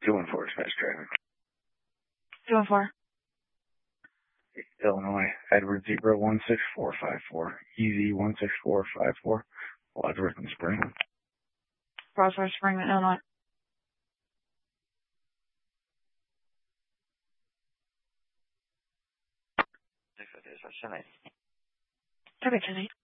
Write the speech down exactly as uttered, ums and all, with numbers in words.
Two one four, dispatch traffic. Two one four. Illinois, Edward zero one six four five four, E Z one six four five four, Wadsworth and Spring. Wadsworth, Spring, Illinois. six fifty, dispatch ten eight. Okay, ten eight.